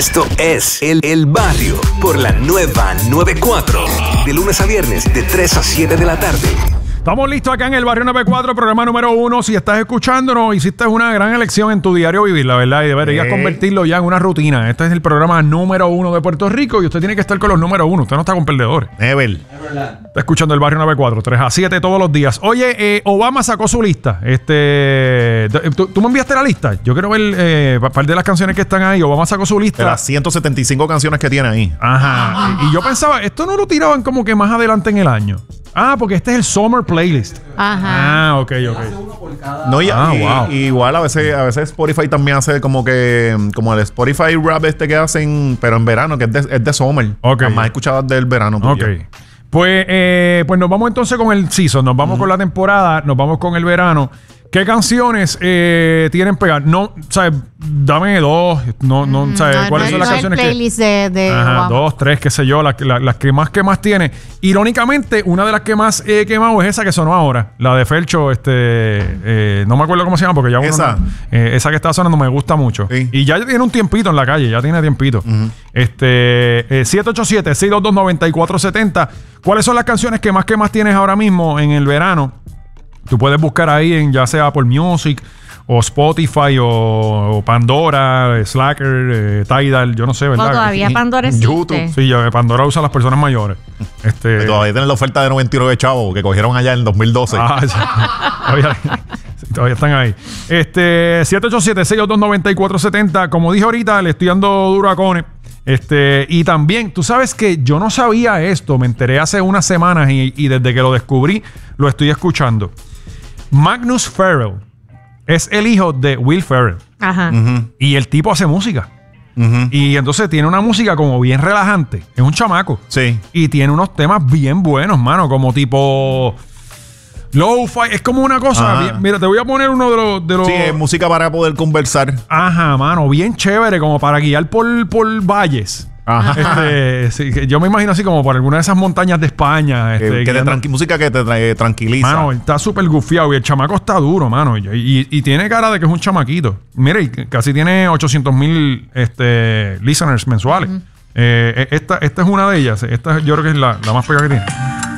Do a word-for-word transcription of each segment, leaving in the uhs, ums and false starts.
Esto es El, el Barrio por la nueva noventa y cuatro. De lunes a viernes, de tres a siete de la tarde. Estamos listos acá en el Barrio noventa y cuatro, programa número uno. Si estás escuchándonos, hiciste una gran elección en tu diario vivir, la verdad, y deberías eh. convertirlo ya en una rutina. Este es el programa número uno de Puerto Rico y usted tiene que estar con los número uno. Usted no está con perdedores. Ever. Está escuchando el Barrio noventa y cuatro, tres a siete todos los días. Oye, eh, Obama sacó su lista. Este, ¿tú, ¿Tú me enviaste la lista? Yo quiero ver eh, parte de las canciones que están ahí. Obama sacó su lista. De las ciento setenta y cinco canciones que tiene ahí. Ajá. Y, y yo pensaba, esto no lo tiraban como que más adelante en el año. Ah, porque este es el Summer Playlist. Ajá. Ah, ok, ok. No, y, ah, y, wow. y igual a veces, a veces Spotify también hace como que como el Spotify rap este que hacen, pero en verano, que es de, es de summer. Ok. Las más escuchadas del verano. Ok. Pues, eh, pues nos vamos entonces con el season, nos vamos uh-huh. con la temporada, nos vamos con el verano. ¿Qué canciones eh, tienen pegar? No, ¿sabes? Dame dos. No, no, mm, ¿sabes? No, ¿Cuáles no, son las no canciones el playlist que...? de, de Ajá, Obama. dos, tres, qué sé yo, las, las, las que más que más tiene. Irónicamente, una de las que más he quemado es esa que sonó ahora. La de Felcho, este... Eh, no me acuerdo cómo se llama porque ya... ¿Esa? Uno, eh, esa que está sonando me gusta mucho. Sí. Y ya tiene un tiempito en la calle, ya tiene tiempito. Uh-huh. Este... Eh, siete ocho siete, seis dos dos, nueve cuatro siete cero. ¿Cuáles son las canciones que más que más tienes ahora mismo en el verano? Tú puedes buscar ahí en ya sea Apple Music o Spotify o, o Pandora, Slacker, eh, Tidal, yo no sé, ¿verdad? No, todavía Pandora existe. YouTube. Sí, ya, Pandora usa a las personas mayores. Este, Pero todavía tienen la oferta de noventa y nueve chavos que cogieron allá en el dos mil doce. Ah, todavía, todavía están ahí. Este, siete ocho siete, seis dos dos, nueve cuatro siete cero. Como dije ahorita, le estoy dando duro a Cone. Este, y también, tú sabes que yo no sabía esto, me enteré hace unas semanas y, y desde que lo descubrí, lo estoy escuchando. Magnus Farrell es el hijo de Will Ferrell. Ajá. Uh-huh. Y el tipo hace música. Uh-huh. Y entonces tiene una música como bien relajante. Es un chamaco. Sí. Y tiene unos temas bien buenos, mano, como tipo... Lo-fi, es como una cosa. Bien, mira, te voy a poner uno de los. De los... Sí, es música para poder conversar. Ajá, mano, bien chévere, como para guiar por, por valles. Ajá. Este, sí, que yo me imagino así como por alguna de esas montañas de España. Este, que que te anda... tranqui- música que te tra- tranquiliza. Mano, está súper gufiado y el chamaco está duro, mano. Y, y, y tiene cara de que es un chamaquito. Mira, y casi tiene ochocientos mil este, listeners mensuales. Uh-huh. eh, esta, esta es una de ellas. Esta yo creo que es la, la más pegada que tiene.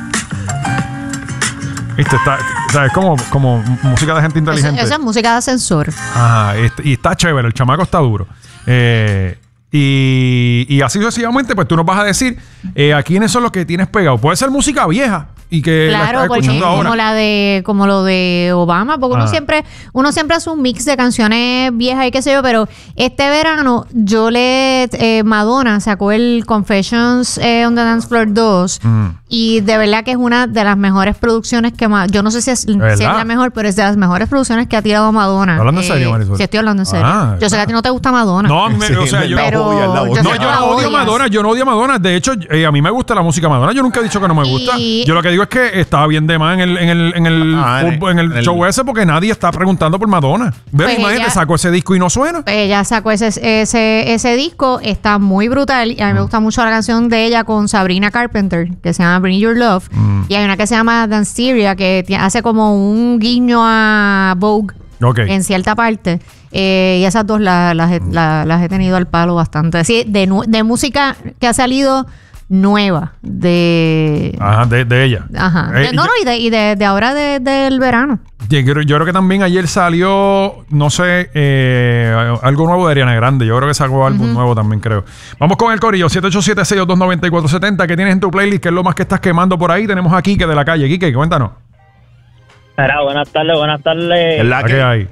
Este está, o sea, es como, como música de gente inteligente. Esa es música de ascensor. Ajá, este, y está chévere, el chamaco está duro. Eh, y, y así sucesivamente, pues tú nos vas a decir eh, a quiénes son los que tienes pegado. Puede ser música vieja y que claro, la estás porque escuchando ahora. como la de como lo de Obama, porque ah. uno siempre uno siempre hace un mix de canciones viejas y qué sé yo, pero este verano yo le eh, Madonna sacó el Confessions eh, on the Dance Floor dos mm. y de verdad que es una de las mejores producciones que más, yo no sé si es, si es la mejor, pero es de las mejores producciones que ha tirado Madonna. ¿Hablando en eh, serio, Marisol? Sí, estoy hablando en serio. Ah, yo sé que a ti no te gusta Madonna. No, me, sí, o sea, yo, pero odia, la odia. no, yo no odio a Madonna, yo no odio a Madonna. De hecho, eh, a mí me gusta la música Madonna. Yo nunca he dicho que no me gusta. Y... Yo lo que digo es que estaba bien de más en el, en el, en el, ah, fútbol, en el, en el show ese porque nadie está preguntando por Madonna. Pero pues imagínate, ella, sacó ese disco y no suena. Pues ella sacó ese, ese, ese disco, está muy brutal. Y a mí mm. me gusta mucho la canción de ella con Sabrina Carpenter, que se llama Bring Your Love. Mm. Y hay una que se llama Danceteria, que t- hace como un guiño a Vogue okay. en cierta parte. Eh, y esas dos la, las, mm. la, las he tenido al palo bastante. Así, de, de música que ha salido nueva de ajá de, de ella ajá eh, de, no no y de, y de, de ahora de, del verano. Yo, yo creo que también ayer salió no sé eh, algo nuevo de Ariana Grande. Yo creo que sacó álbum uh-huh. nuevo también, creo. Vamos con el corillo siete ocho siete, seis dos dos, nueve cuatro siete cero. ¿Qué tienes en tu playlist? ¿Qué es lo más que estás quemando por ahí? Tenemos a Quique de la calle. Quique, cuéntanos. Espera, buenas tardes, buenas tardes. ¿La que hay?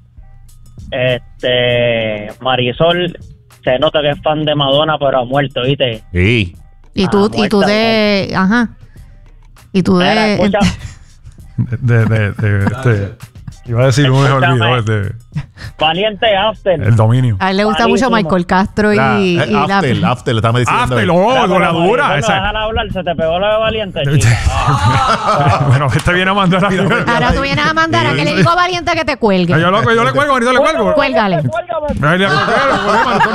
Este Marisol se nota que es fan de Madonna, pero ha muerto, ¿viste? Sí. Y tú, ah, y tú de... Ajá. Y tú de... Mira, de, de, de, de este... Iba a decir uno y olvidó este... Valiente After. El dominio. A él le gusta Malísimo. mucho Michael Castro y... La, y after, la... After, le estaba diciendo. After, oh, con la dura. Bueno, déjala hablar, se te pegó lo de Valiente, chica. Ah. Bueno, este viene a mandar a... Ahora tú vienes a mandar a que le digo a Valiente que te cuelgue. Yo, loco, yo le cuelgo, ahorita le cuelgo. Cuélgale.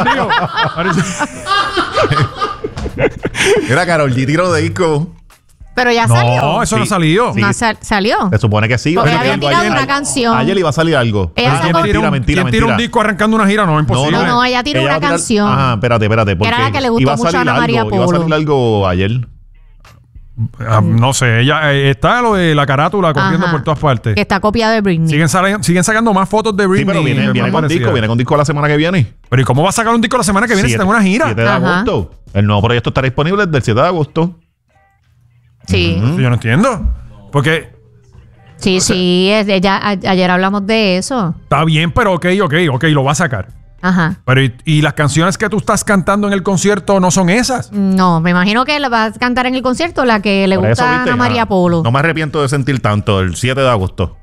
Mira, Karol G tiró de disco. Pero ya No, salió. eso no ha Sí. salió. No sal- salió. Se supone que sí. Porque Oye, habían algo tirado ayer. una canción. Ayer iba a salir algo. Ella Ah, sacó- mentira, ¿Quién mentira, tira un mentira. disco arrancando una gira? No, imposible. no, no, ella tiró Ella una va a tirar- canción. Ajá, espérate, espérate. Porque Era la que le gustó iba a mucho a salir Ana María algo, Iba a Polo. salir algo ayer. Ah, no sé, ella eh, está lo de la carátula corriendo Ajá. por todas partes. Que está copiada de Britney. Siguen, sale- siguen sacando más fotos de Britney. Sí, pero viene, más viene con parecidas. disco, viene con disco la semana que viene. Pero ¿y cómo va a sacar un disco la semana que viene si Siete- está en una gira? siete de Ajá. agosto. El nuevo proyecto estará disponible desde el siete de agosto. Sí. Yo no entiendo. Porque Sí, sí. es- ella, a- ayer hablamos de eso. está bien, pero ok, ok, ok, lo va a sacar. Ajá. Pero ¿y, y las canciones que tú estás cantando en el concierto no son esas? No, me imagino que la va a cantar en el concierto la que le Por gusta eso, a ¿viste? Ana María Ah, Polo. No me arrepiento de sentir tanto el siete de agosto.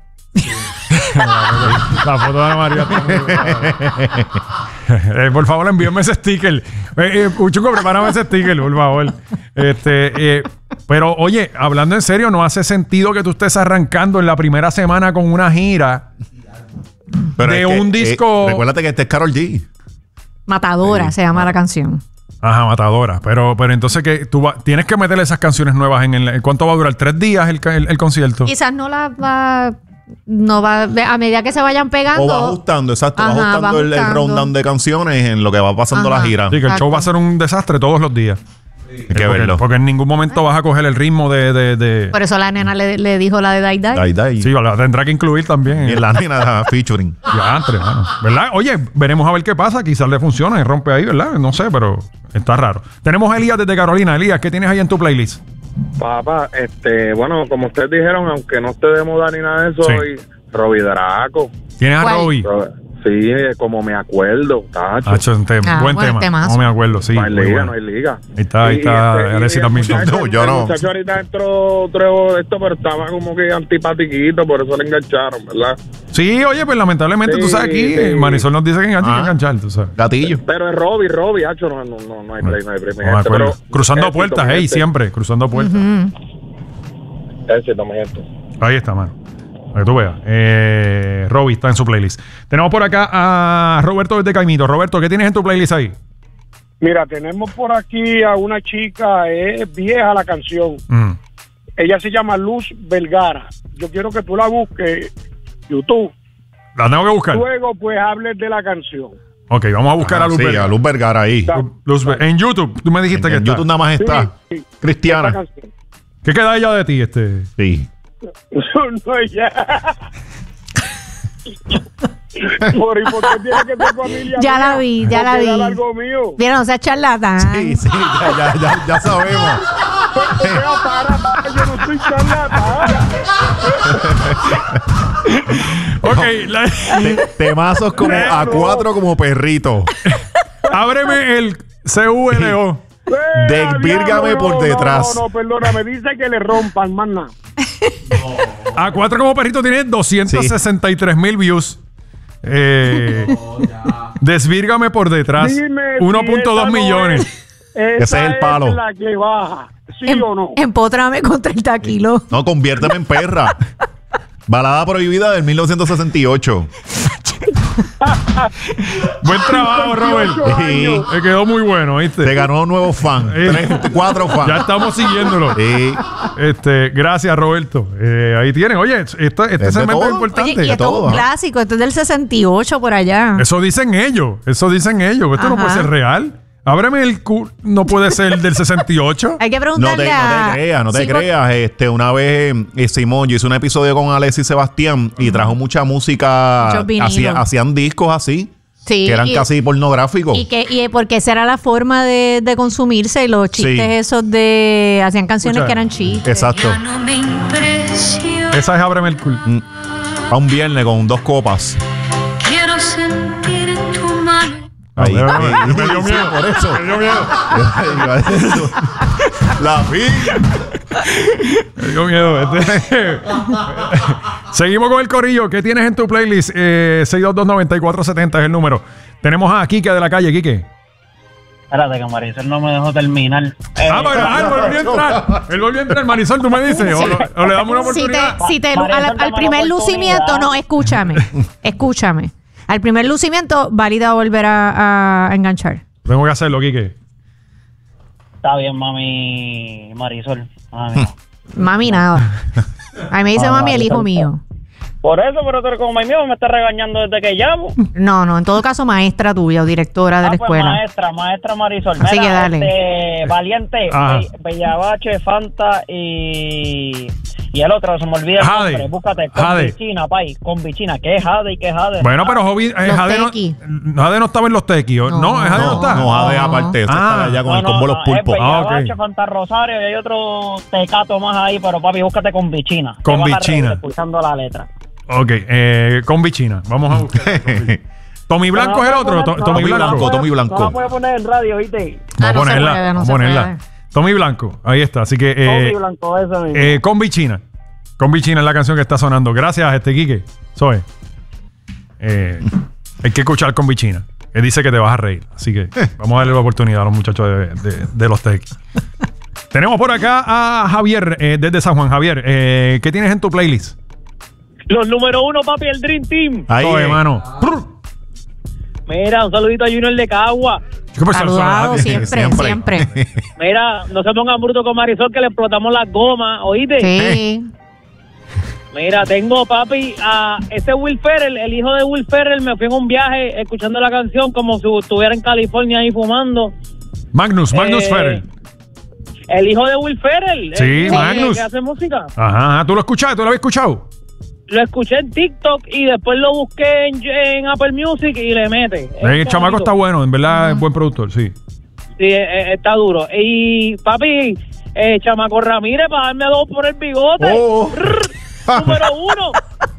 La foto de Ana María. está muy buena. Eh, por favor, envíame ese sticker. Eh, eh, Uchungo, prepárame ese sticker, por favor. Este, eh, pero, oye, hablando en serio, no hace sentido que tú estés arrancando en la primera semana con una gira Pero de es que, un eh, disco. recuérdate que este es Karol G. Matadora se llama la canción. Ajá, matadora. Pero, pero entonces que tú va- tienes que meterle esas canciones nuevas en el. ¿Cuánto va a durar? ¿Tres días el, ca- el- el concierto? Quizás no la va. No va. A medida que se vayan pegando. O va ajustando, exacto. Ajá, va ajustando va el, el ajustando. rundown de canciones en lo que va pasando Ajá. la gira. Sí, que el Exacto. show va a ser un desastre todos los días. Hay que porque, verlo. porque en ningún momento vas a coger el ritmo de. de, de- Por eso la nena le, le dijo la de Dai Dai. Dai, dai. Sí, la tendrá que incluir también. Y la nena featuring. Ya, entre, mano. ¿Verdad? Oye, veremos a ver qué pasa. Quizás le funciona y rompe ahí, ¿verdad? No sé, pero está raro. Tenemos a Elías desde Carolina. Elías, ¿qué tienes ahí en tu playlist? Papá, este, bueno, como ustedes dijeron, aunque no esté de moda ni nada de eso, Sí. y Robbie Draco. ¿Tienes a ¿Cuál? Robbie? Ro- Sí, como me acuerdo, tacho. Hacho, un tema. Ah, buen buen tema. temazo. No me acuerdo, sí. no hay muy liga, bueno. no hay liga. Ahí está, ahí Y- está y este- Alexis y el también. muchacho- No, yo el no. muchacho ahorita entró, entró esto, pero estaba como que antipatiquito, por eso le engancharon, ¿verdad? Sí, oye, pues lamentablemente tú Sí, sabes aquí, sí. Marisol nos dice que engancha, hay que Ah. enganchar, tú sabes. Gatillo. Pero es Robbie, Robbie, hacho, no, no, no, no hay play, no hay play. mi No me gente, acuerdo. pero- Cruzando éxito, puertas, mi hey, gente. siempre, cruzando puertas. Ujú. Éxito, mi gente. Ahí está, mano. Para que tú veas. Eh, Robbie está en su playlist. Tenemos por acá a Roberto desde Caimito. Roberto, ¿qué tienes en tu playlist ahí? Mira, tenemos por aquí a una chica, es vieja la canción. Mm. Ella se llama Luz Vergara. Yo quiero que tú la busques YouTube. La tengo que buscar. Luego, pues, hables de la canción. Ok, vamos a buscar Ah, a Luz sí, Vergara. a Luz Vergara ahí. Luz Ver- en YouTube, tú me dijiste En, que en está. YouTube nada más está. Sí, sí. Esta Cristiana. canción. ¿Qué queda ella de ti, este? Sí. No, ella. por, ¿y por qué tiene que ser familia Ya mía? la vi, ya ¿Por la qué vi. dar algo mío? Mira, no seas charlatán. Sí, sí, ya, ya, ya, ya sabemos. Pero para, para, yo no soy charlatán. Ok, la- Te- temazos como a cuatro como perrito. ábreme el C U L O. Desvírgame Diablo, por no, detrás. No, no, perdóname, dice que le rompan, más nada. A cuatro como perrito tiene doscientos sesenta y tres mil views. Eh, Desvírgame por detrás. Dime si uno punto dos esa no millones. Esa Ese es el palo. Es la que baja, ¿sí Em- o no? Empótrame contra el taquilo. No, conviérteme en perra. Balada prohibida del mil novecientos sesenta y ocho. Buen trabajo, Robert. Sí. Me quedó muy bueno, ¿viste? Te ganó nuevos fans. Eh. Tres, cuatro fans. Ya estamos siguiéndolo. Sí. Este, gracias, Roberto. Eh, ahí tienen. Oye, este, este de segmento todo. es importante. Oye, y esto es todo, un ¿ah? clásico. Esto es del sesenta y ocho por allá. Eso dicen ellos. Eso dicen ellos. Esto no Ajá. puede ser real. Ábreme el cu... No puede ser del sesenta y ocho. Hay que No te, preguntarle no a... te creas, no te Sí, por- creas. Este, una vez eh, Simón, yo hice un episodio con Alexis Sebastián y trajo mucha música. Muchos vinilos. Hacía- hacían discos así, Sí, que eran y- casi pornográficos. Y que y porque esa era la forma de, de consumirse y los chistes Sí. esos de... Hacían canciones Escucha. que eran chistes. Exacto. Esa es Ábreme el cul. Mm. A un viernes con dos copas. Quiero sentir tu mano. Ahí. me, me- me dio Sí, miedo. por eso. Me dio miedo. La vi. Me dio miedo. Este. Seguimos con el corillo. ¿Qué tienes en tu playlist? Eh, seis dos dos, nueve cuatro siete cero es el número. Tenemos a Kike de la calle. Kike. Espérate, que Marisol no me dejó terminar. Eh, Ah, pero ah, él volvió a entrar. Él volvió a entrar. Marisol, tú me dices. O, lo- o le damos una Si te, oportunidad. si te, María, al, suéltame al la primer oportunidad. lucimiento, no, escúchame, escúchame. Al primer lucimiento, válida volver a, a enganchar. Tengo que hacerlo, Kike. Está bien, mami Marisol. Mami. Mami, nada. A mí me dice Ah, mami el hijo perfecto. mío. Por eso, pero tú eres como mi mío, me estás regañando desde que llamo. No, no, en todo caso, maestra tuya o directora de Ah, la pues, escuela. maestra, maestra Marisol. Así Mira, que dale. este, Valiente, Ajá. Be- Bellabache, Fanta y... Y el otro, se me olvida el Jade. nombre. Búscate, con Jade. bichina, pay, con bichina. ¿Qué es Jade y qué es Jade? Bueno, pero Jovi, eh, Los Jade, no, tequis. Jade no estaba en los tequis. ¿o? No. No, Jade no, No, está. no, Jade aparte. Eso Ah. está allá con No, el combo de no, los pulpos. Es Ah, Bellabache, ok. Fanta Rosario y hay otro tecato más ahí, pero papi, búscate con bichina. Te Con vas a bichina. reír escuchando la letra. Ok, eh, con bichina. Vamos a buscar. Tommy Blanco es el otro. To- Tommy Tommy Blanco. Blanco, Tommy Blanco. No la puedes poner en radio, ¿viste? Vamos Ah, a no se ponerla. puede, no vamos a se ponerla. puede. Tommy Blanco. Ahí está. Así que. Tommy Eh, Blanco, ese mismo. eh, con bichina. Con bichina es la canción que está sonando. Gracias, este Quique. Soy. Eh, hay que escuchar con bichina. Él dice que te vas a reír. Así que vamos a darle la oportunidad a los muchachos de, de- de los Tex. Tenemos por acá a Javier, eh, desde San Juan. Javier, eh, ¿qué tienes en tu playlist? Los número uno, papi, el Dream Team. Ahí, Soy, eh. hermano. Mira, un saludito a Junior de Cagua. ¿Qué pasa? Saludado siempre, Siempre. siempre. Mira, no se pongan bruto con Marisol que le explotamos las gomas, ¿oíste? Sí. Mira, tengo, papi, a ese Will Ferrell, el hijo de Will Ferrell, me fui en un viaje escuchando la canción como si estuviera en California ahí fumando. Magnus, Magnus Eh, Ferrell. El hijo de Will Ferrell. Sí, el que- Magnus. que hace música. Ajá, ajá. ¿Tú lo escuchaste? ¿Tú lo habías escuchado? Lo escuché en TikTok y después lo busqué en, en Apple Music y le mete. Eh, el Está chamaco bonito. está bueno, en verdad es buen productor, sí. Sí, eh, eh, está duro. Y, papi, eh, Chamaco Ramírez, para darme dos por el bigote. Oh. Rrr, número uno.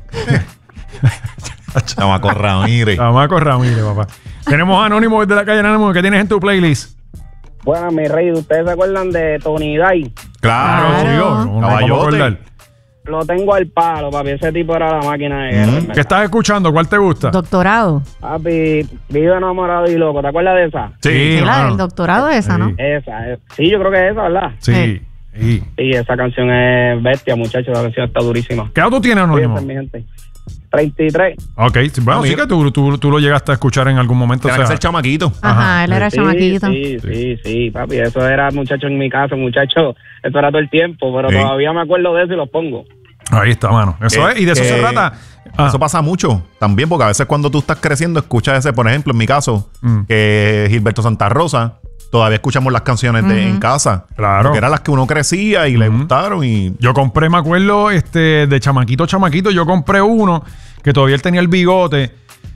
Chamaco Ramírez. Chamaco Ramírez, papá. Tenemos a Anónimo desde la calle Anónimo. ¿Qué tienes en tu playlist? Bueno, mi rey, ¿ustedes se acuerdan de Tony Day? Claro, Claro. chico. No, no, no, Caballote. vamos a acordar. Lo tengo al palo, papi. Ese tipo era la máquina de guerra. en ¿Qué verdad. estás escuchando? ¿Cuál te gusta? Doctorado. Papi, vivo enamorado y loco. ¿Te acuerdas de esa? Sí, Sí, la hermano. del doctorado esa, ¿no? Sí. Esa. eh. Sí, yo creo que es esa, ¿verdad? Sí. sí. Sí, esa canción es bestia, muchachos. Esa canción está durísima. ¿Qué edad tú tienes, Anónimo? Cuídense, mi gente. treinta y tres. Ok, sí, bueno, Ah, sí mira. que tú, tú, tú lo llegaste a escuchar en algún momento. O Tiene que sea, ser chamaquito. Ajá, él era Sí, chamaquito. sí, sí, sí, papi. Eso era, muchacho, en mi casa, muchacho. Eso era todo el tiempo, pero Sí. todavía me acuerdo de eso y los pongo. ahí está, mano. Eso Que- es, y de eso que- se trata. Ah, Eso pasa mucho también, porque a veces cuando tú estás creciendo, escuchas ese, por ejemplo, en mi caso, Mm. que Gilberto Santa Rosa, todavía escuchamos las canciones de, en casa. Claro. Porque eran las que uno crecía y le Ujú. gustaron y... Yo compré, me acuerdo, este, de chamaquito, chamaquito, yo compré uno que todavía él tenía el bigote.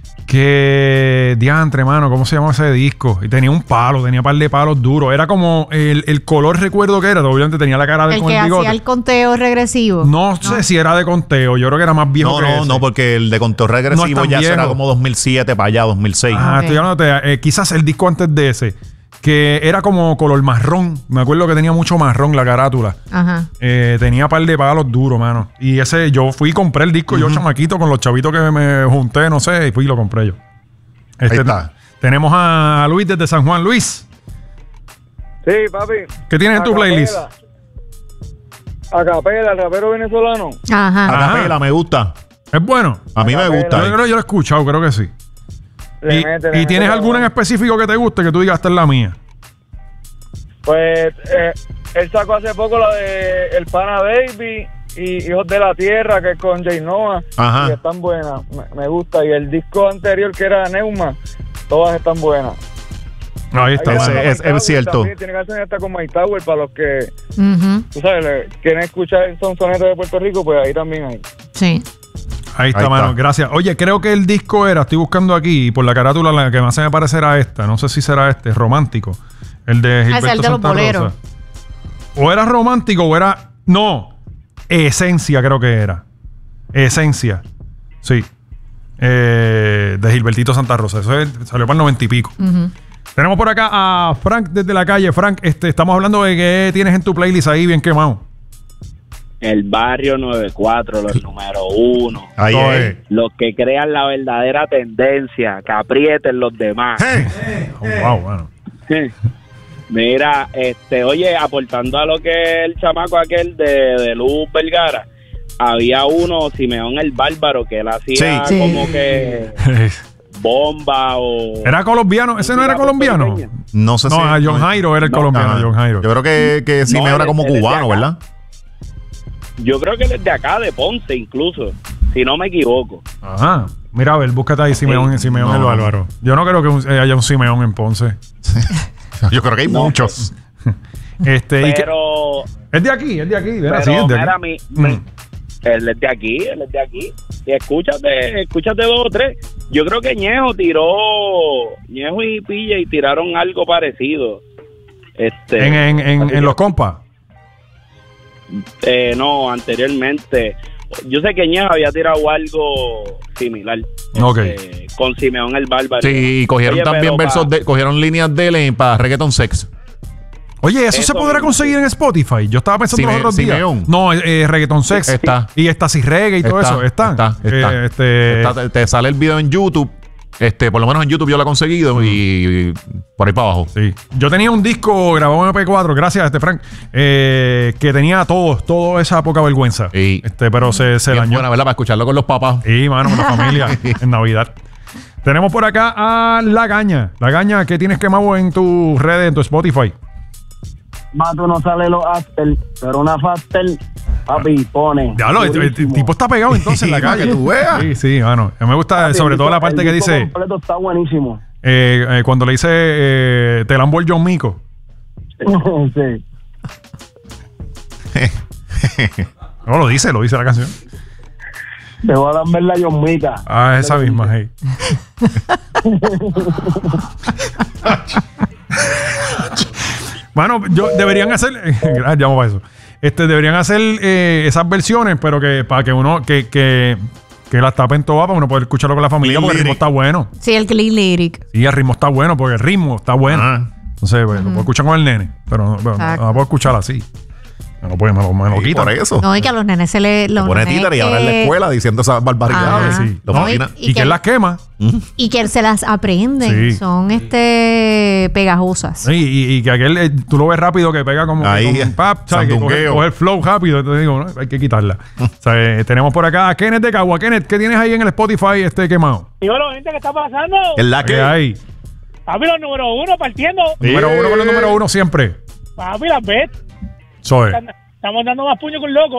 Que diantre, mano, ¿cómo se llama ese disco? Y tenía un palo, tenía un par de palos duros. Era como el, el color, recuerdo que era, obviamente tenía la cara de El con que el bigote. hacía el conteo regresivo. No, sé si era de conteo, yo creo que era más viejo No, que no, ese. no, porque el de conteo No regresivo es tan ya será viejo. como dos mil siete para allá, dos mil seis. Ah, Ok. estoy hablando de, eh, quizás el disco antes de ese, que era como color marrón. Me acuerdo que tenía mucho marrón la carátula. Ajá. Eh, tenía par de palos duros, mano. Y ese, yo fui y compré el disco, yo chamaquito, con los chavitos que me junté, no sé, y fui y lo compré yo. Este, Ahí está. Tenemos a Luis desde San Juan. Luis, Sí, papi. ¿qué tienes en tu playlist? Acapela, el rapero venezolano. Ajá. Ah. Acapela, me gusta. Es bueno. A mí me Acapela. gusta. Yo creo que yo lo he escuchado, creo que sí. Le ¿Y, mete, y le mete tienes la- alguna en específico que te guste que tú digas, esta es la mía? Pues eh, él sacó hace poco la de El Pana Baby y Hijos de la Tierra, que es con Jay Noah. Ajá. Y están buenas, me, me gusta. Y el disco anterior, que era Neuma, todas están buenas. Ahí está. Hay Ese mano. una es- con My es cierto. también, tiene canciones hasta con My Tower para los que, Ujú. tú sabes, le- quieren escuchar son sonetos de Puerto Rico, pues ahí también hay. Sí. Ahí está, Ahí mano. está. Gracias. Oye, creo que el disco era, estoy buscando aquí, y por la carátula la que más se me parece era esta. No sé si será este, romántico. El de Ah, Gilberto ese es el de los Santa boleros. Rosa. O era romántico o era... No. Esencia creo que era. Esencia. Sí. Eh, de Gilbertito Santa Rosa. Eso es- salió para el noventa y pico. Ujú. Tenemos por acá a Frank desde la calle. Frank, este, estamos hablando de qué tienes en tu playlist ahí bien quemado. El barrio noventa y cuatro, los número uno. Ahí Todo es. es. Los que crean la verdadera tendencia, que aprieten los demás. Hey. Oh, wow, bueno. Mira, este, oye, aportando a lo que el chamaco aquel de, de Luz Vergara, había uno, Simeón el Bárbaro, que él hacía Sí. como que bomba o... ¿Era colombiano? ¿Ese no era colombiano? No sé No, si... a John Jairo era el No, colombiano, ajá. John Jairo. Yo creo que, que sí No, me era él- como él es de cubano, acá. ¿verdad? Yo creo que él es de acá, de Ponce incluso, si no me equivoco. Ajá. Mira, a ver, búscate ahí Simeón, Sí. Simeón No. el Bárbaro. Yo no creo que un- eh, haya un Simeón en Ponce. Yo creo que hay No, muchos. Este, y que- Pero, es de aquí, es de aquí. Mira, pero sí, es de mira, aquí. mi, Mm. mi- él es de aquí, él es de aquí. Y escúchate, escúchate dos o tres. Yo creo que Ñejo tiró, Ñejo y Pilla y tiraron algo parecido. Este, En, en, en, así en que- los compas. Eh, no, anteriormente. Yo sé que Ñejo había tirado algo similar. Ok. este, con Simeón el Bárbaro. Sí, y cogieron Oye, también pero versos pa- de, cogieron líneas de él para Reggaeton Sex. Oye, ¿eso, se Eso podrá mismo, conseguir sí. en Spotify? Yo estaba pensando Sime- los otros días. Simeón. No, eh, eh, Reggaeton Sex. Está. Y está Reggae y todo eso. ¿Están? Está, está. Eh, este, Está- te, te sale el video en YouTube. Este, por lo menos en YouTube yo lo he conseguido y, y por ahí para abajo. Sí. Yo tenía un disco grabado en M P cuatro, gracias a este Frank, eh, que tenía todo, toda esa poca vergüenza. Sí. Este, pero se, se Bien dañó. buena, ¿verdad? Para escucharlo con los papás. Sí, mano, con la familia en Navidad. Tenemos por acá a La Gaña. La Gaña, ¿qué tienes quemado en tus redes, en tu Spotify? Mato no sale los after, pero una faster, papi, pone. Ya lo, el, el Durísimo. tipo está pegado entonces en la Sí, para calle. que tú veas. Sí, sí, mano. A mí me gusta Papi, sobre el todo la disco- parte el que disco dice, completo está buenísimo. eh, eh, cuando le dice, eh, te lambo el John Mico. Sí. No, lo dice, lo dice la canción. Te voy a dar ver la Yomita. Ah, esa misma, hey. Mano, yo deberían hacer. Gracias, llamo para eso. Este, deberían hacer eh, esas versiones, pero que para que uno, que, que, que las tapen todas para uno poder escucharlo con la familia, Clean porque el ritmo lyric. está bueno. Sí, el clean lyric. Sí, el ritmo está bueno, porque el ritmo está bueno. Ah. Entonces, pues, lo puedo escuchar con el nene, pero no, pero no, Exacto. no lo puedo escuchar así. Me lo, puede, me lo, me lo Y quitan. por eso. No, y que a los nenes se le... Los Pone nenes títere y ahora en la que- escuela diciendo esas barbaridades. Ajá. Sí. Lo No, fascina. y- Y, que que- él las quema. Y que se las aprenden. Sí. Son este pegajosas. Sí, y, y que aquel, eh, tú lo ves rápido que pega como Ahí, que con pap, ¿sabes? Que coge, sandungueo. coge el flow rápido. Entonces digo, no, hay que quitarla. O sea, eh, tenemos por acá a Kenneth de Cagua. Kenneth, ¿qué tienes ahí en el Spotify este quemado? Dímelo, gente, ¿qué está pasando? Es la ¿Qué que hay? Papi, los número uno partiendo. Número uno con el número uno siempre. Papi, las ves. Soy. Estamos dando más puño que un loco.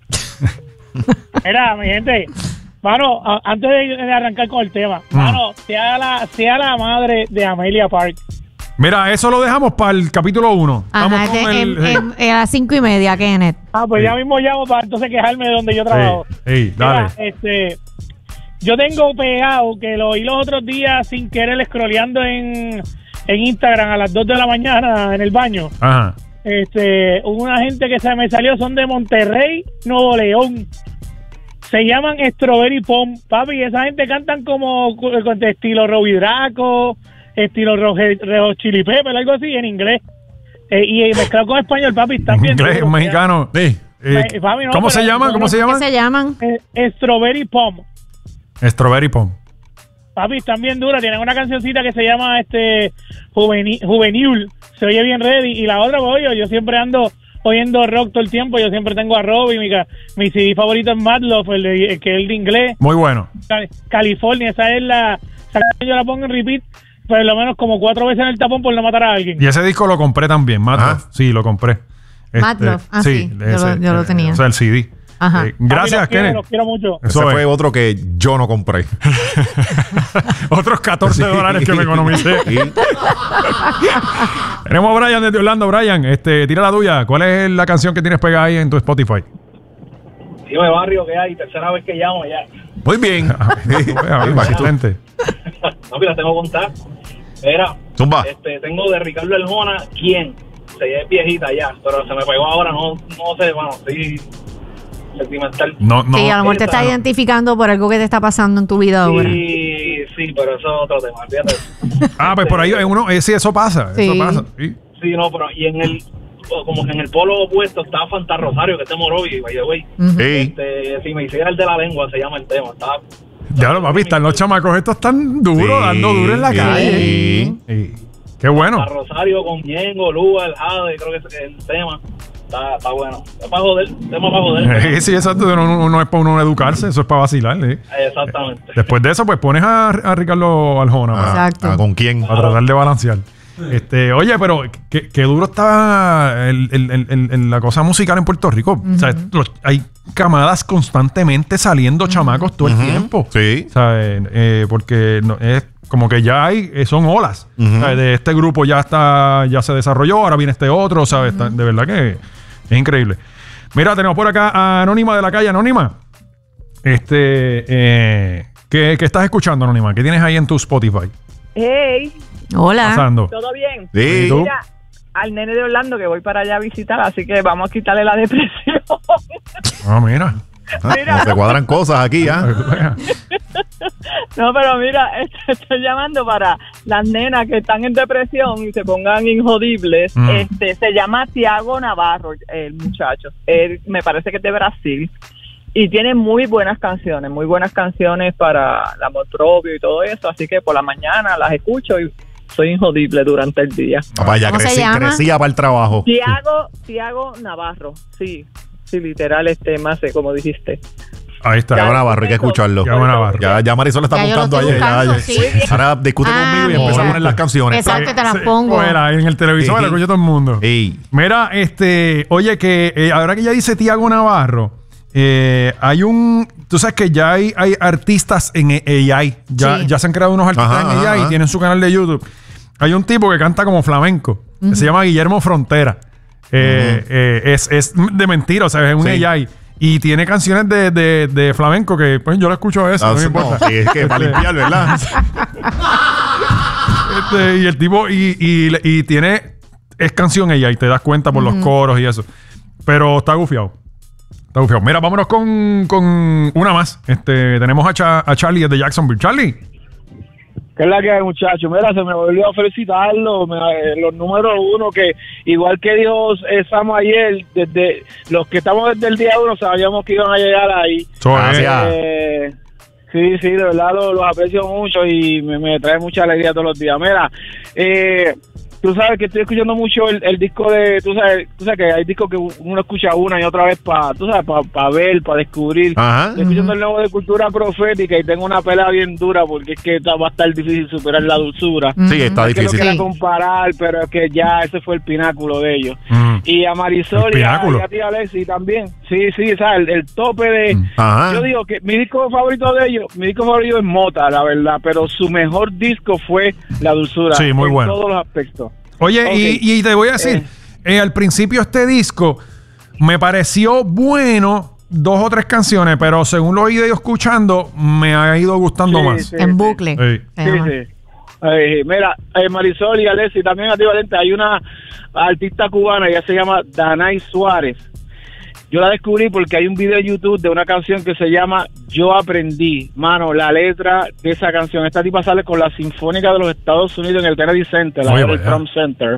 Mira, mi gente. Mano, a- antes de, de arrancar con el tema, Mm. mano, sea la, sea la madre de Amelia Park. Mira, eso lo dejamos para el capítulo uno. Ajá, Estamos con de- el. en- eh, en- en a las cinco y media, Kenneth. Ah, pues Sí. ya mismo llamo para entonces quejarme de donde yo trabajo. sí, sí, dale. Mira, este, yo tengo pegado que lo oí los otros días sin querer scrolleando en, en Instagram a las dos de la mañana en el baño. Ajá. Este, una gente que se me salió son de Monterrey, Nuevo León. Se llaman Strawberry Pom, papi, y esa gente cantan como cu- con- de estilo Robbie Draco, estilo Roge- Rejo Chili Pepper, algo así en inglés. Eh, y mezclado con español, papi, están bien Inglés, duros, mexicano. Sí. Eh, Me- papi, no, ¿Cómo pero- se llaman? ¿Cómo no, se ¿Qué llaman? se llaman? Eh, Strawberry Pom. Strawberry Pom. Papi, están bien duras. Tienen una cancioncita que se llama este Juveni- Juvenil. Se oye bien ready. Y la otra, pues, oye, yo siempre ando oyendo rock todo el tiempo. Yo siempre tengo a Robbie. Mi, ca- mi C D favorito es Mad Love, el, de- el que es el de inglés. Muy bueno. Cal- California, esa es la... esa canción yo la pongo en repeat por lo menos como cuatro veces en el tapón por no matar a alguien. Y ese disco lo compré también, Mad Ah. Love. Sí, lo compré. Mad Love. Ah, sí. Yo lo- yo lo tenía. O sea, el C D. Ajá. Eh, gracias, Papi, los quiero, Kenneth. los quiero mucho. Ese Eso es. fue otro que yo no compré. Otros catorce Sí. dólares que me economicé. Sí. Tenemos a Brian desde Orlando. Brian, este, tira la tuya. ¿Cuál es la canción que tienes pegada ahí en tu Spotify? Dime, barrio, ¿qué hay? Tercera vez que llamo ya. Muy bien. Sí, Vea, vea, excelente. No, mira, tengo que contar. Era, Zumba. este, tengo de Ricardo Arjona, ¿quién? Se es viejita ya, pero se me pegó ahora, no, no sé, bueno, sí, sentimental. No, no. Sí, a lo mejor te esa estás no. identificando por algo que te está pasando en tu vida ahora. Sí, sí, pero eso es otro tema, olvídate. Ah, pues por ahí hay uno. Eh, sí, eso pasa. Sí. Eso pasa. Sí. Sí, no, pero y en el, como que en el polo opuesto está Fanta Rosario, que es de Morovi, by the way. Ujú. Sí. Este, si me hiciera el de la lengua, se llama el tema. Está, Ya lo papi, están los chamacos estos tan duros, Sí, dando duro en la sí. calle. Sí. Qué bueno. Fanta Rosario con Ñengo, Lua, el Jade, creo que es el tema. Está, está bueno. Es para joder, tema para joder. Sí, sí, exacto. No, no- no es para uno educarse, eso es para vacilar. ¿eh? Exactamente. Después de eso, pues pones a, a Ricardo Arjona para, Exacto. Ah, ¿con quién? para tratar de balancear. Este, oye, pero qué, qué duro está el, el, el, el, el- la cosa musical en Puerto Rico. O sea, los- hay camadas constantemente saliendo chamacos todo el Ujú. tiempo. Sí. ¿Sabes? Eh, porque no, es como que ya hay, eh, son olas. Ujú. ¿Sabes? De este grupo ya está, ya se desarrolló, ahora viene este otro, ¿sabes? Está- de verdad que es increíble. Mira, tenemos por acá a Anónima de la calle. Anónima. Este, eh, ¿qué, qué estás escuchando, Anónima? ¿Qué tienes ahí en tu Spotify? Hey, Hola. Pasando. ¿todo bien? Sí. ¿Y tú? Mira, al nene de Orlando que voy para allá a visitar, así que vamos a quitarle la depresión. Ah, mira. Ah, Mira. como se cuadran cosas aquí, ¿ah? No, pero mira, estoy llamando para las nenas que están en depresión y se pongan injodibles. Mm. Este, se llama Tiago Navarro, el muchacho. Él me parece que es de Brasil y tiene muy buenas canciones, muy buenas canciones para el amor propio y todo eso. Así que por la mañana las escucho y soy injodible durante el día. Papá, ya ¿Cómo se crecí, llama? crecía para el trabajo. Tiago, Tiago Navarro, sí, sí, literal, este, más de como dijiste. Ahí está. Tiago Navarro, hay que escucharlo. Tiago Navarro. Ya, ya Marisol está Ya yo lo apuntando estoy ayer. Ya, buscando, ya. sí. Ahora discute Ah, conmigo y mira. empieza a poner las canciones. Exacto, te las Sí, pongo. fuera, en el televisor Sí. la escucha todo el mundo. Ey. Mira, este, oye, que eh, ahora que ya dice Tiago Navarro, eh, hay un. Tú sabes que ya hay, hay artistas en A I. Ya, Sí. ya se han creado unos artistas Ajá, en ajá, A I y ajá. tienen su canal de YouTube. Hay un tipo que canta como flamenco, que se llama Guillermo Frontera. Eh, eh, es, es de mentira, o sea, es un Sí. A I. Y tiene canciones de, de, de flamenco que, pues, yo la escucho a veces, Ah, no me no, importa. es que para Este, limpiar, ¿verdad? este, y el tipo, y, y, y tiene, es canción ella, y te das cuenta por los coros y eso. Pero está gufiado. Está gufiado. Mira, vámonos con, con una más. Este, tenemos a, Cha- a Charlie desde Jacksonville. Charlie. ¿Qué es la que hay, muchachos? Mira, se me volvió a felicitarlo, me- eh, los números uno, que igual que dijo eh, Sam ayer, desde los que estamos desde el día uno sabíamos que iban a llegar ahí. Eso es. Gracias. Eh, sí, sí, de verdad los, los aprecio mucho y me, me trae mucha alegría todos los días. Mira, eh, tú sabes que estoy escuchando mucho el, el disco de, tú sabes, tú sabes que hay discos que uno escucha una y otra vez para, tú sabes, para pa ver, para descubrir. Ajá. Estoy escuchando el nuevo de Cultura Profética y tengo una pelea bien dura porque es que va a estar difícil superar la dulzura. Sí, está Es que lo difícil. quiero Sí. comparar, pero es que ya ese fue el pináculo de ellos. Mm. Y a Marisol El y a, pináculo. y a ti, Alexi, también. Sí, sí, ¿sabes? El, el tope de... Ajá. Yo digo que mi disco favorito de ellos, mi disco favorito es Mota, la verdad, pero su mejor disco fue La Dulzura. Sí, muy en bueno. todos los aspectos. Oye, Ok. y, y te voy a decir, eh, al principio este disco me pareció bueno, dos o tres canciones, pero según lo he ido escuchando, me ha ido gustando Sí, más. sí, En sí. bucle. Sí. Se Sí, llama. sí. Eh, mira, eh, Marisol y Alexi, también a ti, Valente, hay una artista cubana, ella se llama Danay Suárez. Yo la descubrí porque hay un video de YouTube de una canción que se llama Yo Aprendí. Mano, la letra de esa canción. Esta tipa sale con la Sinfónica de los Estados Unidos en el Kennedy Center, la Oye, del vaya. Trump Center.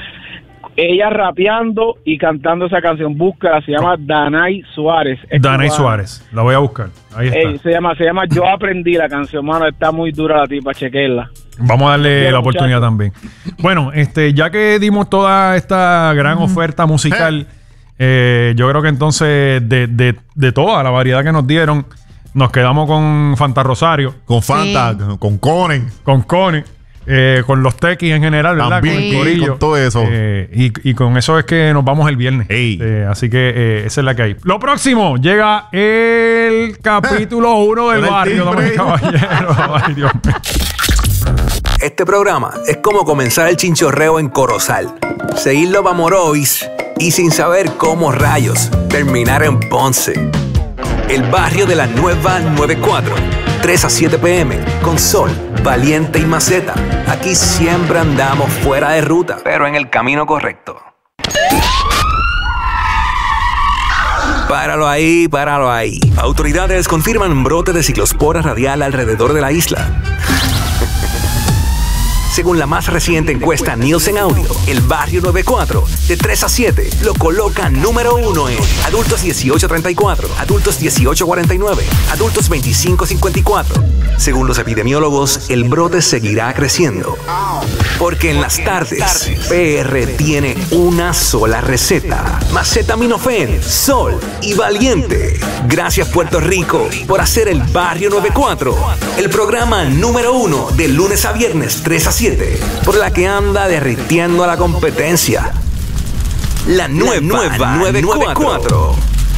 Ella rapeando y cantando esa canción. Búscala, se llama Danay Suárez. Es Danay cubana. Suárez, la voy a buscar. Ahí está. Ey, se llama, se llama Yo Aprendí la canción, mano. Está muy dura la tipa, chequenla. Vamos a darle Quiero, la oportunidad muchachos. también. Bueno, este, ya que dimos toda esta gran oferta musical, eh, yo creo que entonces de, de, de toda la variedad que nos dieron, nos quedamos con Fanta Rosario, Con Fanta, con Conen. con Connie, eh, con los tequis en general, ¿verdad? También, con el sí, corillo. con todo eso. Eh, y, y con eso es que nos vamos el viernes. Ey. Eh, así que eh, esa es la que hay. Lo próximo, llega el capítulo uno del Con el barrio, damas y timbre. caballeros. Ay, Dios mío. Este programa es como comenzar el chinchorreo en Corozal, seguirlo a Morovis y sin saber cómo rayos terminar en Ponce. El barrio de la nueva noventa y cuatro, tres a siete p m, con Sol, Valiente y Maceta. Aquí siempre andamos fuera de ruta, pero en el camino correcto. Páralo ahí, páralo ahí. Autoridades confirman brote de ciclospora radial alrededor de la isla. Según la más reciente encuesta Nielsen Audio, el barrio noventa y cuatro, de tres a siete, lo coloca número uno en adultos dieciocho a treinta y cuatro, adultos dieciocho a cuarenta y nueve, adultos veinticinco a cincuenta y cuatro. Según los epidemiólogos, el brote seguirá creciendo. Porque en las tardes, P R tiene una sola receta. Macetaminofen, Sol y Valiente. Gracias, Puerto Rico, por hacer el barrio noventa y cuatro el programa número uno de lunes a viernes, tres a siete. siete, por la que anda derritiendo a la competencia. La nueva, nueva noventa y cuatro.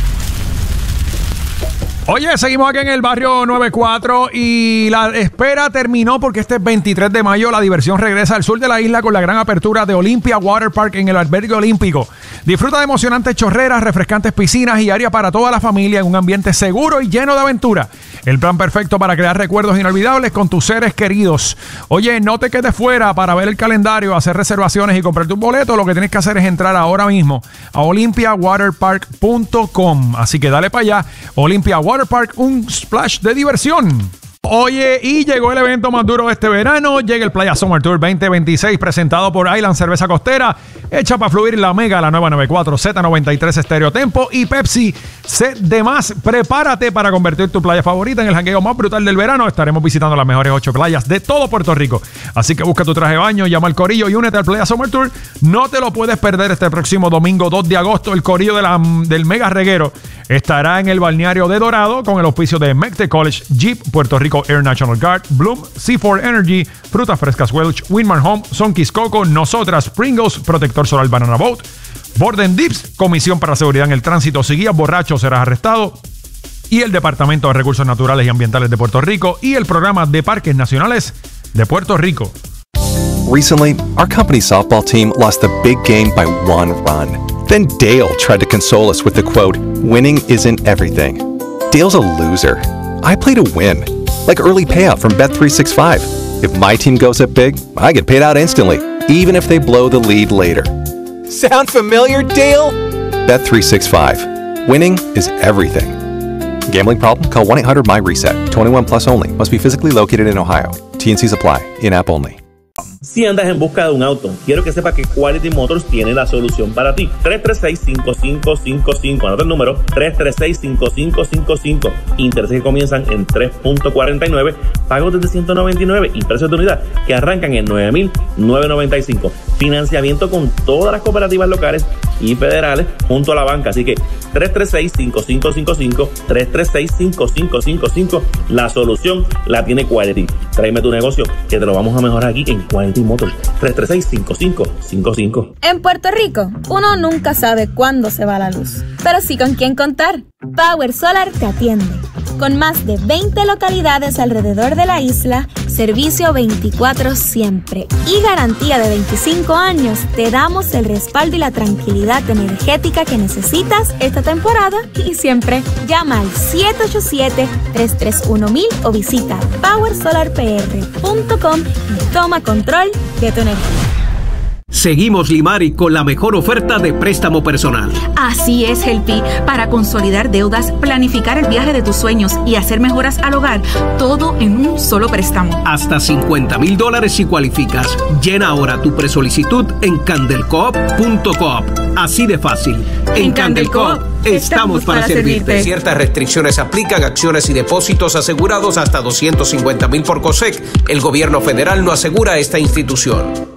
Oye, seguimos aquí en el barrio noventa y cuatro y la espera terminó porque este veintitrés de mayo la diversión regresa al sur de la isla con la gran apertura de Olympia Water Park en el albergue olímpico. Disfruta de emocionantes chorreras, refrescantes piscinas y área para toda la familia en un ambiente seguro y lleno de aventura. El plan perfecto para crear recuerdos inolvidables con tus seres queridos. Oye, no te quedes fuera. Para ver el calendario, hacer reservaciones y comprar tu boleto, lo que tienes que hacer es entrar ahora mismo a olympia water park punto com. Así que dale para allá. Olympia Water Park, un splash de diversión. Oye, y llegó el evento más duro de este verano. Llega el Playa Summer Tour veinte veintiséis presentado por Island Cerveza Costera. Echa para fluir la Mega, la nueva noventa y cuatro, Z noventa y tres Stereo Tempo y Pepsi. Set de más. Prepárate para convertir tu playa favorita en el jangueo más brutal del verano. Estaremos visitando las mejores ocho playas de todo Puerto Rico. Así que busca tu traje de baño, llama al corillo y únete al Playa Summer Tour. No te lo puedes perder este próximo domingo dos de agosto. El corillo de la, del Mega Reguero estará en el balneario de Dorado con el auspicio de Mecte College, Jeep, Puerto Rico Air National Guard, Bloom, C cuatro Energy, Frutas Frescas Welch, Winmar Home, Sonquis Coco, Nosotras, Pringles, Protector Solar Banana Boat, Borden Dips, Comisión para la Seguridad en el Tránsito. Si guías borracho serás arrestado. Y el Departamento de Recursos Naturales y Ambientales de Puerto Rico y el Programa de Parques Nacionales de Puerto Rico. Recently, our company's softball team lost a big game by one run. Then Dale tried to console us with the quote, "Winning isn't everything." Dale's a loser. I play to win. Like early payout from Bet three sixty-five. If my team goes up big, I get paid out instantly, even if they blow the lead later. Sound familiar, Dale? Bet three sixty-five. Winning is everything. Gambling problem? Call one eight hundred my reset. twenty-one plus only. Must be physically located in Ohio. T and C's apply. In-app only. Si andas en busca de un auto, quiero que sepas que Quality Motors tiene la solución para ti. tres tres seis, cinco cinco cinco cinco. Anota el número. tres tres seis, cinco cinco cinco cinco. Intereses que comienzan en tres punto cuarenta y nueve. Pagos desde ciento noventa y nueve. Y precios de unidad que arrancan en nueve mil novecientos noventa y cinco. Financiamiento con todas las cooperativas locales y federales junto a la banca. Así que tres tres seis, cinco cinco cinco cinco. tres tres seis, cinco cinco cinco cinco. La solución la tiene Quality. Tráeme tu negocio que te lo vamos a mejorar aquí en Quality Motors. tres tres seis, cinco cinco cinco cinco. En Puerto Rico, uno nunca sabe cuándo se va la luz, pero sí con quién contar. Power Solar te atiende. Con más de veinte localidades alrededor de la isla, servicio veinticuatro siempre y garantía de veinticinco años, te damos el respaldo y la tranquilidad energética que necesitas esta temporada y siempre. Llama al siete ocho siete, tres tres uno mil o visita power solar p r punto com y toma control de tu energía. Seguimos Limari con la mejor oferta de préstamo personal. Así es, Helpi. Para consolidar deudas, planificar el viaje de tus sueños y hacer mejoras al hogar, todo en un solo préstamo. Hasta cincuenta mil dólares si cualificas. Llena ahora tu presolicitud en candelcoop punto coop. Así de fácil. En, en Candelcoop estamos para, para servirte. servirte. Ciertas restricciones aplican. Acciones y depósitos asegurados hasta doscientos cincuenta mil por COSEC. El gobierno federal no asegura esta institución.